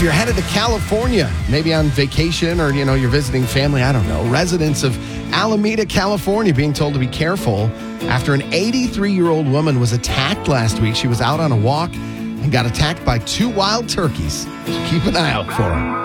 If you're headed to California, maybe on vacation or, you're visiting family, I don't know, residents of Alameda, California being told to be careful after an 83-year-old woman was attacked last week. She was out on a walk and got attacked by two wild turkeys. So keep an eye out for her.